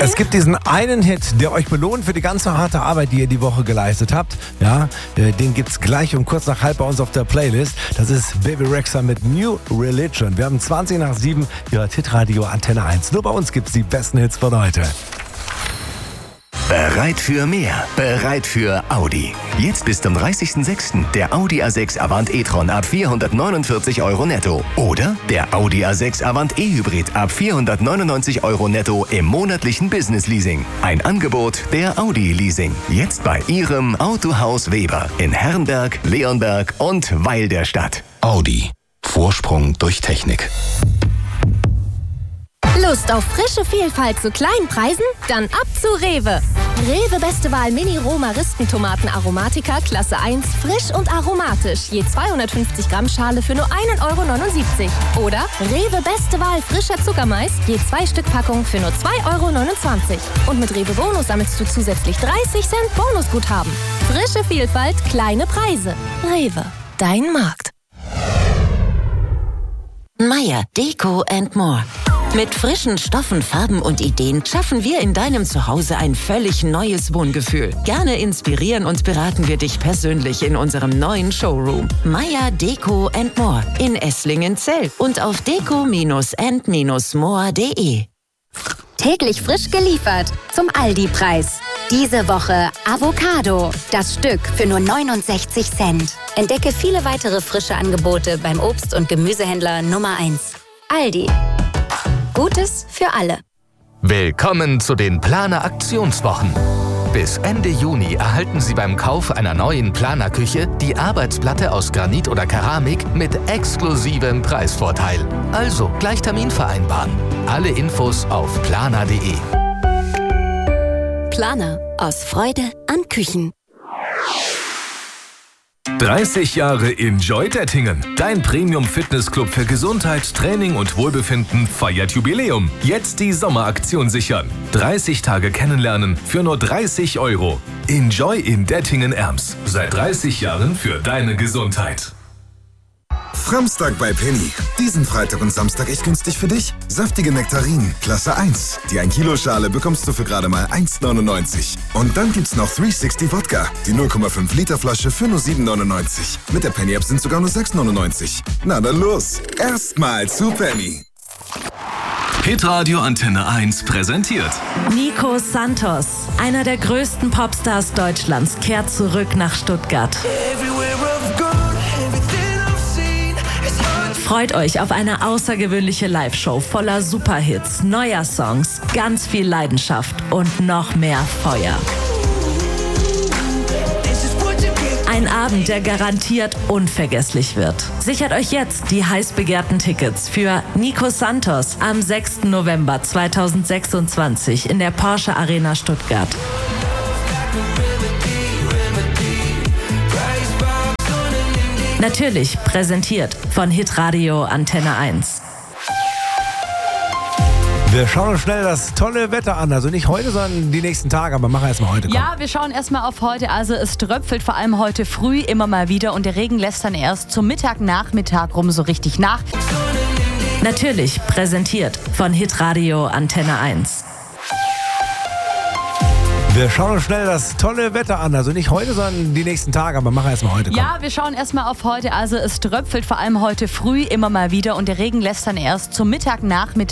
Es gibt diesen einen Hit, der euch belohnt für die ganze harte Arbeit, die ihr die Woche geleistet habt. Ja, den gibt's gleich um kurz nach halb bei uns auf der Playlist. Das ist Bebe Rexha mit New Religion. Wir haben 20 nach 7, ihr hört Hitradio Antenne 1. Nur bei uns gibt's die besten Hits von heute. Bereit für mehr? Bereit für Audi. Jetzt bis zum 30.06. der Audi A6 Avant e-tron ab 449 € netto. Oder der Audi A6 Avant e-Hybrid ab 499 € netto im monatlichen Business-Leasing. Ein Angebot der Audi Leasing. Jetzt bei Ihrem Autohaus Weber in Herrenberg, Leonberg und Weil der Stadt. Audi. Vorsprung durch Technik. Lust auf frische Vielfalt zu kleinen Preisen? Dann ab zu Rewe. Rewe Beste Wahl Mini Roma-Ristentomaten Aromatica Klasse 1, frisch und aromatisch. Je 250 Gramm Schale für nur 1,79 €. Oder Rewe Beste Wahl frischer Zuckermais, je 2 Stück Packung für nur 2,29 €. Und mit Rewe Bonus sammelst du zusätzlich 30 Cent Bonusguthaben. Frische Vielfalt, kleine Preise. Rewe, dein Markt. Meier Deko & More. Mit frischen Stoffen, Farben und Ideen schaffen wir in deinem Zuhause ein völlig neues Wohngefühl. Gerne inspirieren und beraten wir dich persönlich in unserem neuen Showroom. Meier Deko & More in Esslingen-Zell und auf deko-and-more.de. Täglich frisch geliefert zum Aldi-Preis. Diese Woche Avocado, das Stück für nur 69 Cent. Entdecke viele weitere frische Angebote beim Obst- und Gemüsehändler Nummer 1. Aldi. Gutes für alle. Willkommen zu den Planer Aktionswochen. Bis Ende Juni erhalten Sie beim Kauf einer neuen Planerküche die Arbeitsplatte aus Granit oder Keramik mit exklusivem Preisvorteil. Also gleich Termin vereinbaren. Alle Infos auf planer.de. Planer. Aus Freude an Küchen. 30 Jahre Enjoy Dettingen. Dein Premium-Fitnessclub für Gesundheit, Training und Wohlbefinden feiert Jubiläum. Jetzt die Sommeraktion sichern. 30 Tage kennenlernen für nur 30 €. Enjoy in Dettingen-Erms. Seit 30 Jahren für deine Gesundheit. Framstag bei Penny. Diesen Freitag und Samstag echt günstig für dich. Saftige Nektarinen, Klasse 1. Die 1-Kilo-Schale bekommst du für gerade mal 1,99. Und dann gibt's noch 360 Wodka. Die 0,5 Liter Flasche für nur 7,99. Mit der Penny-App sind sogar nur 6,99. Na dann los. Erstmal zu Penny. Hitradio Antenne 1 präsentiert. Nico Santos, einer der größten Popstars Deutschlands, kehrt zurück nach Stuttgart. Freut euch auf eine außergewöhnliche Live-Show voller Superhits, neuer Songs, ganz viel Leidenschaft und noch mehr Feuer. Ein Abend, der garantiert unvergesslich wird. Sichert euch jetzt die heiß begehrten Tickets für Nico Santos am 6. November 2026 in der Porsche Arena Stuttgart. Natürlich präsentiert von Hitradio Antenne 1. Wir schauen uns schnell das tolle Wetter an. Also nicht heute, sondern die nächsten Tage. Aber machen wir erstmal heute. Komm. Ja, wir schauen erstmal auf heute. Also es tröpfelt vor allem heute früh immer mal wieder. Und der Regen lässt dann erst zum Mittag, Nachmittag rum so richtig nach. Natürlich präsentiert von Hitradio Antenne 1. Wir schauen uns schnell das tolle Wetter an. Also nicht heute, sondern die nächsten Tage. Aber machen wir erstmal heute. Komm. Ja, wir schauen erstmal auf heute. Also es tröpfelt vor allem heute früh immer mal wieder. Und der Regen lässt dann erst zum Mittag, Nachmittag